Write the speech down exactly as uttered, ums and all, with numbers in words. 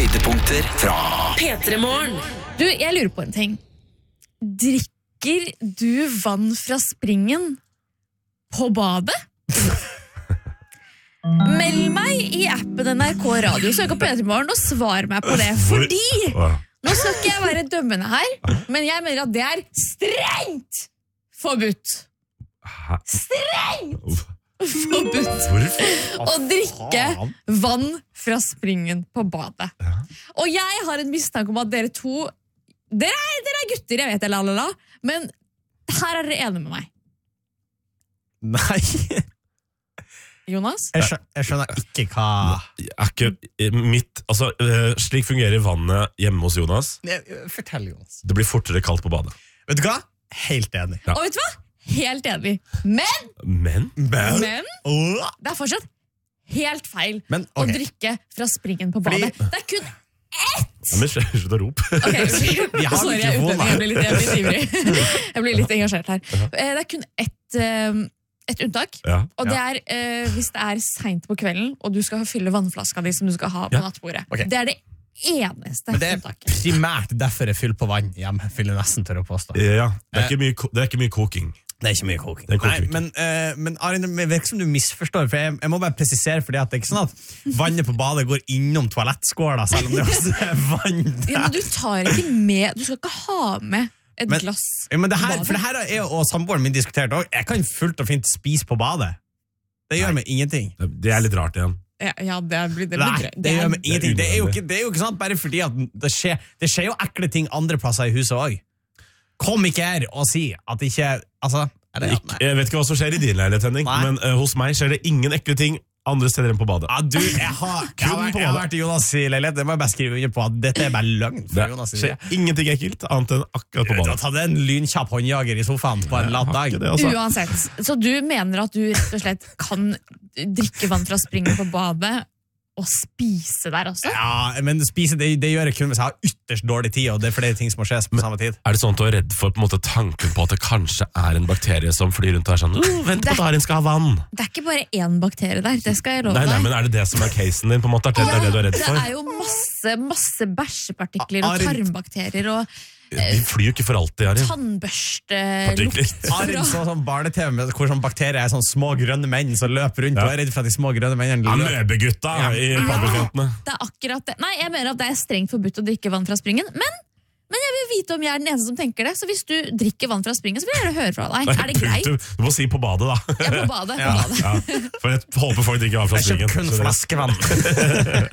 høydepunkter fra P tre Morgen. Du, jeg lurer på en ting. Drikker du vann fra springen på badet? Meld meg i appen N R K Radio, søk opp P tre Morgen og svar meg på det. Fordi, nå skal ikke jeg være dømmende her, men jeg mener at det er strengt forbudt. Strengt forbudt å drikke vann fra springen på badet. Og jeg har en mistanke om at dere to, dere er, dere er gutter, jeg vet det, lalala, men her er dere enige med meg. Nei. Jonas? Jeg skjønner, jeg skjønner ikke hva... Er ikke mitt, altså, slik fungerer vannet hjemme hos Jonas. Fortell, Jonas. Det blir fortere kaldt på badet. Vet du hva? Helt enig. Ja. Og vet du hva? Helt enig. Men, Men? Men? men det er fortsatt helt feil Men, å ok. drikke fra springen på badet. Fordi- Det er kun ett! Ja, men slutt å rope. Ok, Vi har sorry, jeg er mikrofoner. utlending, jeg blir litt, jeg blir litt ivrig. Jeg blir litt engasjert her. Eh, Det er kun ett, eh, ett unntak, Ja. og det er eh, hvis det er sent på kvelden, og du skal fylle vannflaska di som du skal ha på Ja. nattbordet. Ok. Det er det eneste Men det er unntaket. primært derfor jeg fyller på vann hjemme, vil jeg nesten tørre å påstå. Ja, det er ikke mye, ko- det er ikke mye koking. Det er ikke mye koking. Det er koking. Nei, men, uh, men Arin, det virker som du misforstår, for jeg, jeg må bare presisere, fordi at det er ikke sånn at vannet på badet går innom toalettskåla, selv om det også er vann der. Ja, men du tar ikke med, du skal ikke ha med et Men- glass Ja, men det på her, badet. for det her er jo, og samboeren min diskutert også, jeg kan fullt og fint spise på badet. Det gjør meg ingenting. Det det er litt rart igjen. Ja, ja, det blir, det blir Nei, drøy. det gjør meg ingenting. Det er jo unødvendig. ikke, det er jo ikke sant, bare fordi at det skjer, det skjer jo ekle ting andre plasser i huset også. Kom ikke her og si at ikke, altså, er det, Ikke, jeg vet ikke hva som skjer i din leilighet, Henning, Nei. men eh, hos meg skjer det ingen ekle ting andre steder enn på badet. Ja, du, jeg har, jeg har, vært, jeg har vært i Jonas' leilighet. Det må jeg bare skrive under på at dette er bare løgn. Det fra Jonas' side. skjer ingenting ekkelt annet enn akkurat på Du har badet. tatt en lynkjapp håndjager i sofaen på en latt Jeg har dag. ikke det, altså. Uansett, så du mener at du rett og slett kan drikke vann fra springen på badet og spise der også? Ja, men spise, det, det gjør jeg kun hvis jeg har ytterst dårlig tid, og det er flere ting som må skje på samme tid. Er det sånn at du er redd for på en måte, tanken på at det kanskje er en bakterie som flyr rundt og er sånn «Åh, vent på at Arin skal ha vann». Det er ikke bare én bakterie der, det skal jeg love Nei, nei, deg. men er det det som er casen din, på en måte? Er det det, er det du er redd Det for? er jo masse, masse bæsjepartikler og Arin- tarmbakterier og De flyr jo ikke for alltid, Arin. tannbørstelukt. Arin så sånn barne-T V med hvor sånn bakterier er sånn små grønne menn som løper rundt Ja. og er redd for at de små grønne mennene løper. Amøbegutta Ja. i pappelkantene. Det er akkurat det. Nei, jeg mener at det er strengt forbudt å drikke vann fra springen, men, men jeg vil vite om jeg er den eneste som tenker det. Så hvis du drikker vann fra springen, så vil jeg gjerne høre fra deg. Er det greit? Du må si på badet, da. Ja, på badet. På Ja. badet. Ja, for jeg håper folk drikker vann fra Jeg springen. kjøper kun flaskevann.